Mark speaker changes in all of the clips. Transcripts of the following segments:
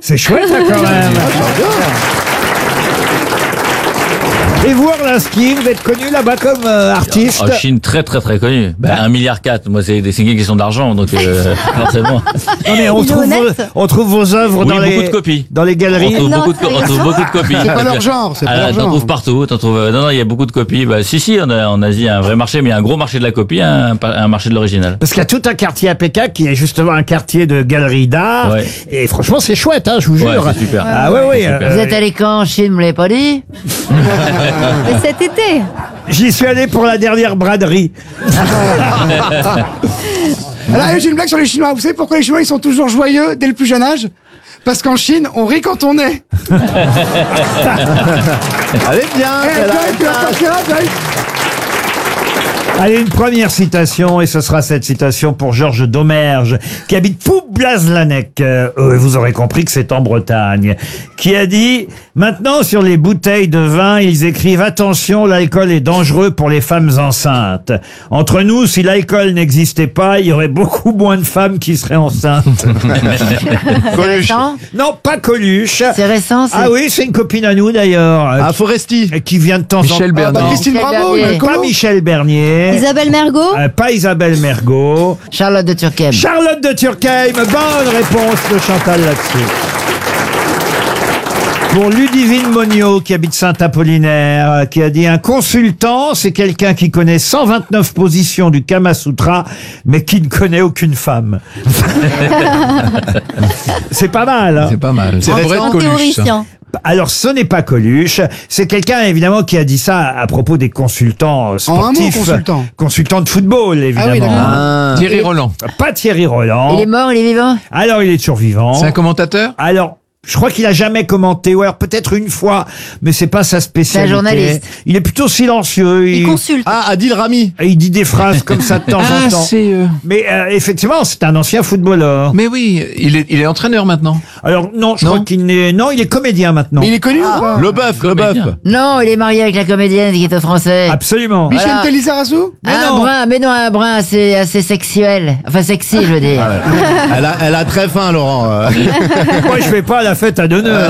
Speaker 1: C'est chouette, ça, quand même. Et vous, Orlinski, vous êtes connu là-bas comme artiste?
Speaker 2: En Chine, très très très connu. 1,4 milliard. Moi, c'est une question d'argent, donc forcément.
Speaker 1: Non, mais on trouve vos œuvres
Speaker 2: beaucoup de copies.
Speaker 1: Dans les galeries.
Speaker 2: On trouve beaucoup de copies.
Speaker 3: C'est pas leur genre, c'est pas leur genre.
Speaker 2: T'en trouves partout. Non, il y a beaucoup de copies. Si, on a en Asie un vrai marché, mais il y a un gros marché de la copie, un marché de l'original.
Speaker 1: Parce qu'il y a tout un quartier à Pékin qui est justement un quartier de galeries d'art. Ouais. Et franchement, c'est chouette, hein, je vous jure.
Speaker 2: Ouais, c'est super.
Speaker 1: Ah ouais.
Speaker 4: Vous êtes allé quand en Chine, vous l'avez pas dit?
Speaker 5: Mais cet été.
Speaker 1: J'y suis allé pour la dernière braderie.
Speaker 3: Alors, j'ai une blague sur les Chinois. Vous savez pourquoi les Chinois ils sont toujours joyeux dès le plus jeune âge? Parce qu'en Chine, on rit quand on est.
Speaker 6: Allez bien.
Speaker 1: Allez, une première citation, et ce sera cette citation pour Georges Domergue, qui habite Poublaz-Lanec. Vous aurez compris que c'est en Bretagne. Qui a dit, maintenant sur les bouteilles de vin, ils écrivent attention, l'alcool est dangereux pour les femmes enceintes. Entre nous, si l'alcool n'existait pas, il y aurait beaucoup moins de femmes qui seraient enceintes.
Speaker 4: Coluche.
Speaker 1: Non, pas Coluche.
Speaker 4: C'est récent, c'est...
Speaker 1: Ah oui, c'est une copine à nous d'ailleurs.
Speaker 6: Ah, Foresti.
Speaker 1: Qui vient de temps en temps.
Speaker 6: Michel Bernier.
Speaker 3: Christine Bravo,
Speaker 1: Pas Michel Bernier.
Speaker 5: Isabelle Mergo.
Speaker 1: Pas Isabelle Mergo.
Speaker 4: Charlotte de Turckheim.
Speaker 1: Charlotte de Turckheim. Bonne réponse de Chantal là-dessus. Pour Ludivine Monniot, qui habite Saint-Apollinaire, qui a dit: un consultant, c'est quelqu'un qui connaît 129 positions du Kama Sutra, mais qui ne connaît aucune femme. C'est pas mal, hein.
Speaker 6: C'est pas mal. C'est vrai
Speaker 5: En
Speaker 6: de Coluche.
Speaker 5: théoricien.
Speaker 1: Alors, ce n'est pas Coluche. C'est quelqu'un, évidemment, qui a dit ça à propos des consultants sportifs.
Speaker 3: En un mot, consultant.
Speaker 1: Consultants de football, évidemment.
Speaker 3: Ah oui, d'accord.
Speaker 6: Thierry Roland.
Speaker 1: Pas Thierry Roland.
Speaker 4: Il est mort, il est vivant?
Speaker 1: Alors, il est toujours vivant.
Speaker 6: C'est un commentateur?
Speaker 1: Alors, je crois qu'il a jamais commenté, ou alors peut-être une fois, mais c'est pas sa spécialité.
Speaker 4: C'est un journaliste.
Speaker 1: Il est plutôt silencieux.
Speaker 5: Il consulte.
Speaker 6: Ah, Adil Rami.
Speaker 1: Il dit des phrases comme ça de temps en temps.
Speaker 6: c'est...
Speaker 1: Mais effectivement, c'est un ancien footballeur.
Speaker 6: Mais oui, il est entraîneur maintenant.
Speaker 1: Alors non, je crois qu'il n'est... Non, il est comédien maintenant.
Speaker 3: Mais il est connu ou pas?
Speaker 6: Le bœuf.
Speaker 4: Non, il est marié avec la comédienne qui est au français.
Speaker 1: Absolument.
Speaker 3: Michel
Speaker 4: Voilà.
Speaker 3: Telizarazu?
Speaker 4: Un brun assez sexuel. Enfin, sexy, je veux dire.
Speaker 6: Elle a très faim, Laurent.
Speaker 1: Moi, je vais pas à la fête à Neuneu.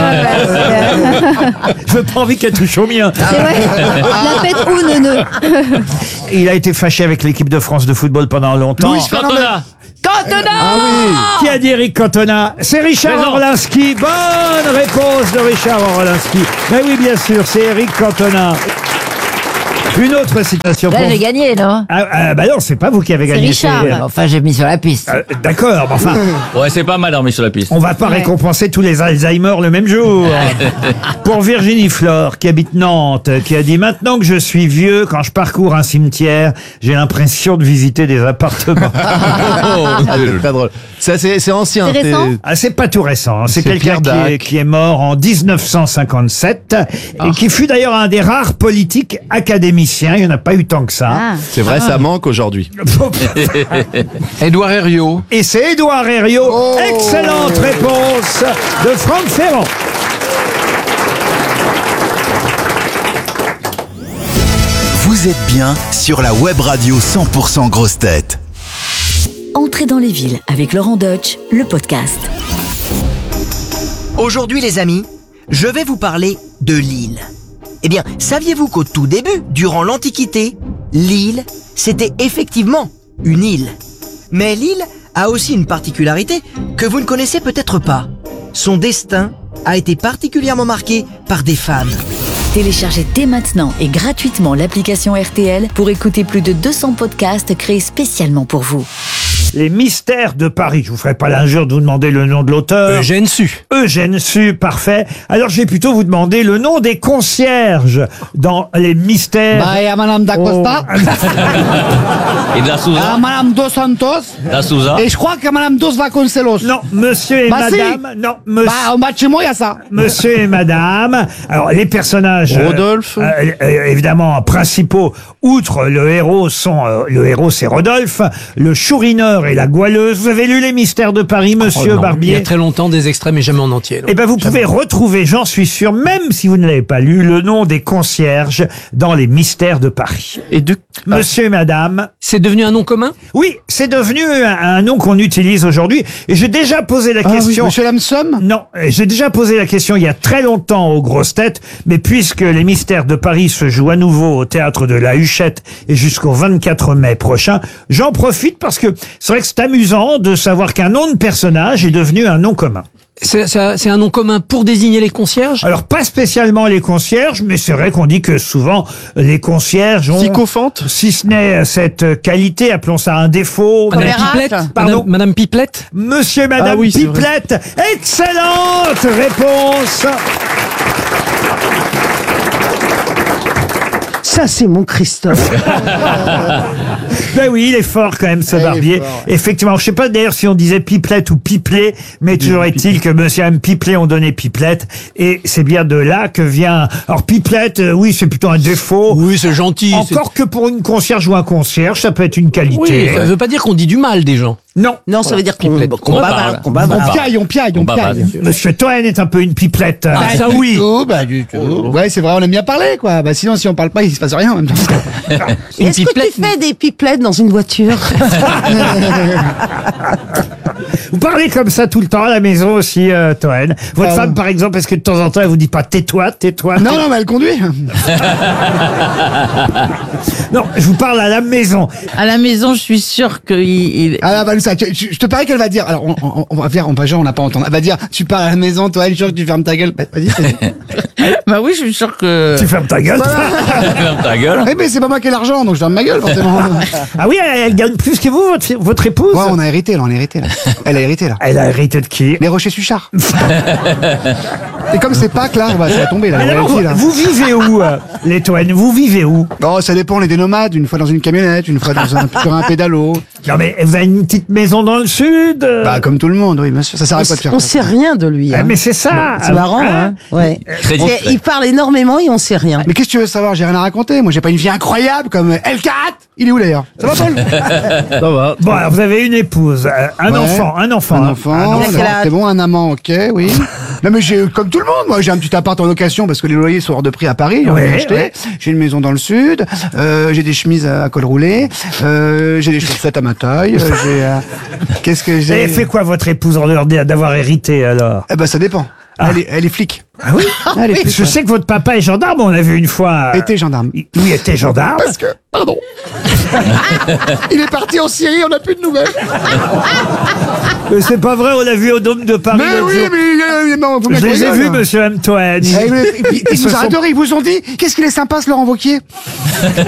Speaker 1: Je veux pas envie qu'elle touche au mien.
Speaker 5: C'est vrai. La fête ou neuneu.
Speaker 1: Il a été fâché avec l'équipe de France de football pendant longtemps.
Speaker 2: Cantona.
Speaker 1: Qui a dit Eric Cantona? C'est Richard
Speaker 2: Présent.
Speaker 1: Orlinski. Bonne réponse de Richard Orlinski. Mais oui, bien sûr, c'est Eric Cantona. Une autre citation.
Speaker 4: Là,
Speaker 1: pour-
Speaker 4: j'ai gagné, non?
Speaker 1: Bah non, c'est pas vous qui avez
Speaker 5: C'est
Speaker 1: gagné.
Speaker 5: Richard.
Speaker 4: Enfin, j'ai mis sur la piste.
Speaker 1: D'accord, mais enfin,
Speaker 2: Ouais, c'est pas mal, remis sur la piste.
Speaker 1: on va pas récompenser tous les Alzheimer le même jour. Pour Virginie Flore, qui habite Nantes, qui a dit: maintenant que je suis vieux, quand je parcours un cimetière, j'ai l'impression de visiter des appartements.
Speaker 6: C'est très drôle. Ça, c'est ancien.
Speaker 5: C'est récent?
Speaker 1: Ah, c'est pas tout récent. C'est quelqu'un
Speaker 6: Pierre Dac.
Speaker 1: qui est mort en 1957 et qui fut d'ailleurs un des rares politiques académiciens. Il n'y en a pas eu tant que ça.
Speaker 5: Ah.
Speaker 6: C'est vrai, ça manque aujourd'hui. Édouard Herriot.
Speaker 1: Et c'est Édouard Herriot. Excellente réponse de Franck Ferrand.
Speaker 7: Vous êtes bien sur la web radio 100% Grosses Têtes.
Speaker 8: Entrez dans les villes avec Laurent Deutsch, le podcast.
Speaker 9: Aujourd'hui les amis, je vais vous parler de Lille. Eh bien, saviez-vous qu'au tout début, durant l'Antiquité, Lille, c'était effectivement une île. Mais Lille a aussi une particularité que vous ne connaissez peut-être pas. Son destin a été particulièrement marqué par des femmes.
Speaker 8: Téléchargez dès maintenant et gratuitement l'application RTL pour écouter plus de 200 podcasts créés spécialement pour vous.
Speaker 1: Les mystères de Paris. Je vous ferai pas l'injure de vous demander le nom de l'auteur.
Speaker 6: Eugène Sue.
Speaker 1: Eugène Sue, parfait. Alors, je vais plutôt vous demander le nom des concierges dans les mystères.
Speaker 3: Bah, il y a Madame D'Acosta,
Speaker 2: Et de la Souza.
Speaker 3: Madame Dos Santos,
Speaker 2: La Souza.
Speaker 3: et je crois que Madame Dos Vasconcelos.
Speaker 1: Non, monsieur et
Speaker 3: Bah, si.
Speaker 1: madame. Non, monsieur.
Speaker 3: Bah, au bâtiment, il y a ça.
Speaker 1: Monsieur et madame. Alors, les personnages.
Speaker 6: Rodolphe.
Speaker 1: Évidemment, principaux, outre le héros, sont. Le héros, c'est Rodolphe. Le chourineur, Beurre et la Goualeuse. Vous avez lu Les Mystères de Paris, monsieur
Speaker 10: Oh non, il y
Speaker 1: Barbier?
Speaker 10: a très longtemps, des extraits, mais jamais en entier. non.
Speaker 1: Eh ben, vous pouvez retrouver, j'en suis sûr, même si vous ne l'avez pas lu, le nom des concierges dans Les Mystères de Paris.
Speaker 10: Et de...
Speaker 1: Monsieur et madame.
Speaker 10: C'est devenu un nom commun?
Speaker 1: Oui, c'est devenu un nom qu'on utilise aujourd'hui. Et j'ai déjà posé la
Speaker 3: Ah oui,
Speaker 1: question.
Speaker 3: monsieur Lamson?
Speaker 1: Non, j'ai déjà posé la question il y a très longtemps aux grosses têtes, mais puisque Les Mystères de Paris se jouent à nouveau au théâtre de la Huchette et jusqu'au 24 mai prochain, j'en profite parce que c'est vrai que c'est amusant de savoir qu'un nom de personnage est devenu un nom commun.
Speaker 10: C'est un nom commun pour désigner les concierges?
Speaker 1: Alors pas spécialement les concierges, mais c'est vrai qu'on dit que souvent les concierges ont,
Speaker 6: Sycophante?
Speaker 1: si ce n'est cette qualité, appelons ça un défaut.
Speaker 10: Madame
Speaker 5: Caméra.
Speaker 10: Pipelette?
Speaker 1: Pardon.
Speaker 10: Madame Pipelette?
Speaker 1: Monsieur et Madame
Speaker 6: Ah oui, c'est vrai.
Speaker 1: Pipelette, excellente réponse.
Speaker 11: Ça, c'est mon Christophe.
Speaker 1: Ben oui, il est fort quand même ce Barbier. Effectivement, je sais pas d'ailleurs si on disait Pipelette ou Pipelet, mais toujours est-il que monsieur et Mme Pipelet ont donné Pipelette, et c'est bien de là que vient... Alors Pipelette, oui, c'est plutôt un défaut.
Speaker 10: Oui, c'est gentil.
Speaker 1: Encore que pour une concierge ou un concierge, ça peut être une qualité.
Speaker 10: Oui, ça veut pas dire qu'on dit du mal des gens.
Speaker 1: Non.
Speaker 11: Non, ça veut dire qu'on
Speaker 10: Pipelette.
Speaker 2: On parle.
Speaker 3: On piaille, on piaille, on piaille.
Speaker 1: Monsieur Toen est un peu une pipelette.
Speaker 10: Ah, ça oui.
Speaker 3: Du tout. Ouais, c'est vrai, on aime bien parler, quoi. Bah, sinon, si on parle pas, il se passe rien en même temps.
Speaker 10: Une
Speaker 11: Est-ce que
Speaker 10: pipelette,
Speaker 11: tu fais des pipelettes dans une voiture?
Speaker 1: Vous parlez comme ça tout le temps à la maison aussi, Toen. Votre femme, par exemple, est-ce que de temps en temps, elle vous dit pas tais-toi, tais-toi?
Speaker 3: Non, non, mais elle conduit.
Speaker 1: Non, je vous parle à la maison.
Speaker 4: À la maison, je suis sûre qu'il...
Speaker 3: Ah là, Vanessa, je te parie qu'elle va dire. Alors, on va faire, on n'a pas entendu. Elle va dire, tu pars à la maison, toi, elle jure que tu fermes ta gueule. Vas-y.
Speaker 4: Bah oui, je suis sûre que...
Speaker 1: Tu fermes ta gueule.
Speaker 2: Ferme ta gueule.
Speaker 3: Eh, mais c'est pas moi qui ai l'argent, donc je ferme ma gueule, forcément.
Speaker 1: Ah oui, elle gagne plus que vous, votre épouse?
Speaker 3: Ouais, on a hérité, là, Elle a hérité, là.
Speaker 1: Elle a hérité de qui?
Speaker 3: Les Rochers-Suchard. Et comme c'est Pâques, là, bah, ça va tomber, là.
Speaker 1: Alors,
Speaker 3: royalty, là.
Speaker 1: vous vivez où, les Toen? Vous vivez où?
Speaker 3: Oh, ça dépend, on est des nomades, une fois dans une camionnette, une fois sur un pédalo.
Speaker 1: Non mais vous avez une petite maison dans le sud?
Speaker 3: Bah, comme tout le monde, oui, bien sûr. Ça sert à quoi de faire
Speaker 11: On
Speaker 3: ça
Speaker 11: sait rien de lui.
Speaker 1: Ah,
Speaker 11: Hein.
Speaker 1: mais c'est ça.
Speaker 11: C'est marrant, hein. Ouais.
Speaker 2: Très discret.
Speaker 11: Il parle énormément et on sait rien.
Speaker 3: Mais qu'est-ce que tu veux savoir? J'ai rien à raconter. Moi, j'ai pas une vie incroyable comme L4. Il est où d'ailleurs? Ça va, Paul?
Speaker 6: Ça va.
Speaker 1: Bon, alors vous avez une épouse, un
Speaker 3: Ouais.
Speaker 1: enfant.
Speaker 3: Un
Speaker 1: hein.
Speaker 3: enfant,
Speaker 11: Il a quel
Speaker 3: d'accord,
Speaker 11: âge?
Speaker 3: c'est bon, un amant, ok, oui. Non mais j'ai, comme tout le monde, moi j'ai un petit appart en location parce que les loyers sont hors de prix à Paris, j'en ai
Speaker 1: Ouais,
Speaker 3: acheté.
Speaker 1: ouais.
Speaker 3: J'ai une maison dans le sud, j'ai des chemises à col roulé, j'ai des chaussettes à ma taille, qu'est-ce que
Speaker 1: Et
Speaker 3: j'ai?
Speaker 1: elle fait quoi votre épouse en dehors d'avoir hérité alors?
Speaker 3: Eh ben ça dépend. Elle est flic.
Speaker 1: Ah oui.
Speaker 3: Elle est flic.
Speaker 1: Je sais que votre papa est gendarme, on l'a vu une fois.
Speaker 3: Était gendarme.
Speaker 1: Oui, était gendarme.
Speaker 3: Parce que, pardon. Il est parti en Syrie, on n'a plus de nouvelles.
Speaker 1: Mais c'est pas vrai, on l'a vu au Dôme de Paris.
Speaker 3: Mais
Speaker 1: l'autre
Speaker 3: oui,
Speaker 1: jour.
Speaker 3: mais non, vous
Speaker 1: Je les ai
Speaker 3: rigolez,
Speaker 1: vus,
Speaker 3: là.
Speaker 1: monsieur Antoine.
Speaker 3: Eh, Ils
Speaker 1: se
Speaker 3: vous
Speaker 1: sont-
Speaker 3: arrêtent de rire, ils vous ont dit, qu'est-ce qu'il est sympa ce Laurent Wauquiez.